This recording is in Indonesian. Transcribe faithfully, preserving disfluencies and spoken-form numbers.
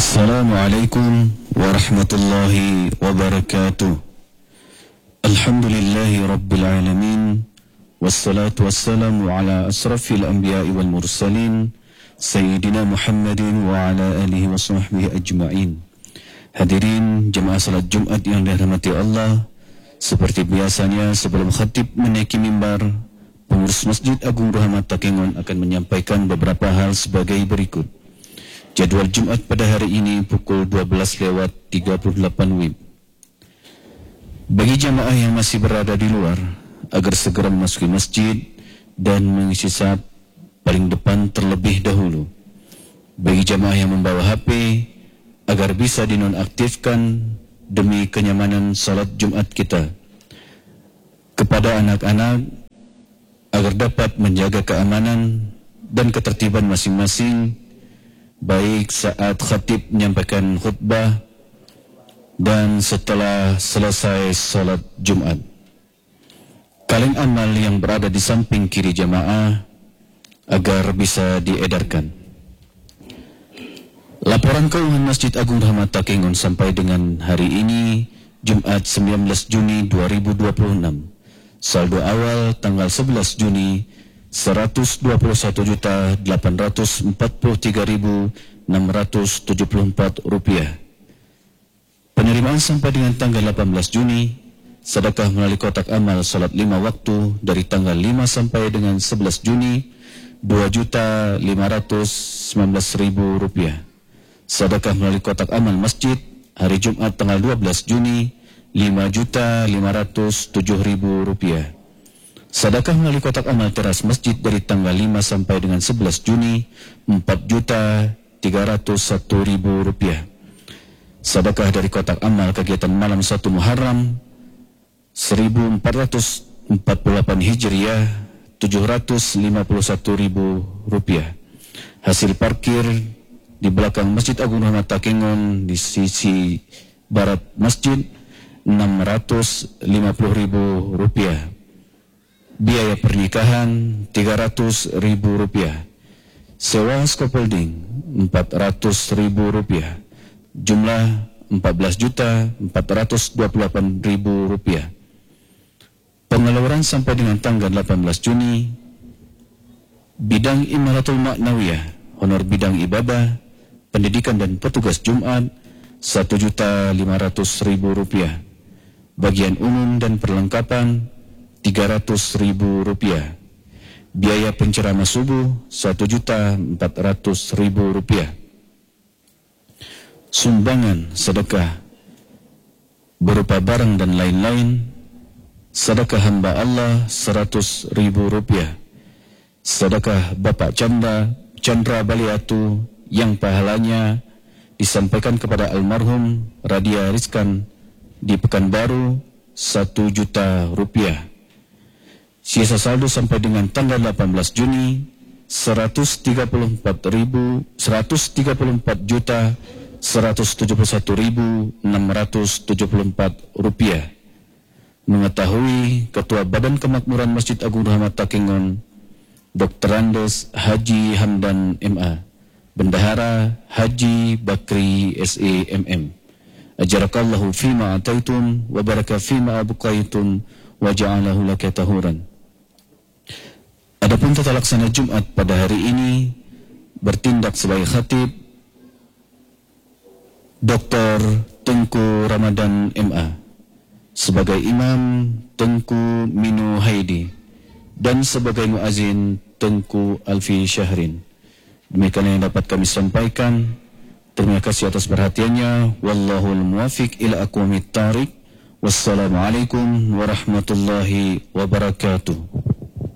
Assalamualaikum warahmatullahi wabarakatuh. Alhamdulillahi rabbil alamin. Wassalatu wassalamu ala asrafil anbiya'i wal mursalin Sayyidina Muhammadin wa ala alihi wa sahbihi ajma'in. Hadirin jemaah salat Jumat yang dirahmati Allah, seperti biasanya sebelum khatib menaiki mimbar, pengurus Masjid Agung Rahmat Takengon akan menyampaikan beberapa hal sebagai berikut. Jadwal Jumat pada hari ini pukul dua belas lewat tiga puluh delapan W I B. Bagi jamaah yang masih berada di luar, agar segera memasuki masjid dan mengisi saf paling depan terlebih dahulu. Bagi jamaah yang membawa H P, agar bisa dinonaktifkan demi kenyamanan salat Jumat kita. Kepada anak-anak, agar dapat menjaga keamanan dan ketertiban masing-masing, baik saat khatib menyampaikan khutbah dan setelah selesai salat Jumat. Kaleng amal yang berada di samping kiri jamaah agar bisa diedarkan. Laporan keuangan Masjid Agung Rahmat Takengon sampai dengan hari ini Jumat sembilan belas Juni dua ribu dua puluh enam. Saldo awal tanggal sebelas Juni seratus dua puluh satu juta delapan ratus empat puluh tiga ribu enam ratus tujuh puluh empat rupiah. Penerimaan sampai dengan tanggal delapan belas Juni, sedekah melalui kotak amal salat lima waktu dari tanggal lima sampai dengan sebelas Juni dua juta lima ratus sembilan belas ribu rupiah. Sedekah melalui kotak amal masjid hari Jumat tanggal dua belas Juni lima juta lima ratus tujuh ribu rupiah. Sedekah melalui kotak amal teras masjid dari tanggal lima sampai dengan sebelas Juni empat juta tiga ratus satu ribu rupiah. Sedekah dari kotak amal kegiatan malam satu Muharram seribu empat ratus empat puluh delapan Hijriah tujuh ratus lima puluh satu ribu rupiah. Hasil parkir di belakang Masjid Agung Rahmat Takengon di sisi barat masjid enam ratus lima puluh ribu rupiah. Biaya pernikahan tiga ratus ribu rupiah. Sewa scaffolding empat ratus ribu rupiah. Jumlah empat belas juta empat ratus dua puluh delapan ribu rupiah. Pengeluaran sampai dengan tanggal delapan belas Juni, bidang Imaratul Ma'nawiyah, honor bidang ibadah, pendidikan dan petugas Jumat satu juta lima ratus ribu rupiah. Bagian umum dan perlengkapan tiga ratus ribu rupiah. Biaya penceramah subuh satu juta empat ratus ribu rupiah. Sumbangan sedekah berupa barang dan lain-lain, sedekah hamba Allah seratus ribu rupiah. Sedekah Bapak Chandra Chandra Baliatu yang pahalanya disampaikan kepada almarhum Radia Rizkan di Pekanbaru satu juta rupiah. Sisa saldo sampai dengan tanggal delapan belas Juni seratus tiga puluh empat ribu seratus tiga puluh empat juta seratus tujuh puluh satu ribu enam ratus tujuh puluh empat rupiah. Mengetahui Ketua Badan Kemakmuran Masjid Agung Rahmat Takengon Doktor Andes Haji Hamdan M A, Bendahara Haji Bakri S E M M. Ajarakallahu fima ataitum wa baraka fima abqaitum wa ja'alahu laka tahuran. Adapun tata laksana Jumat pada hari ini bertindak sebagai khatib Doktor Tengku Ramadan M A, sebagai imam Tengku Minu Haidi, dan sebagai muazin Tengku Alfi Syahrin. Demikian yang dapat kami sampaikan. Terima kasih atas perhatiannya. Wallahul muwafiq ila aqwamit thariq. Wassalamualaikum warahmatullahi wabarakatuh.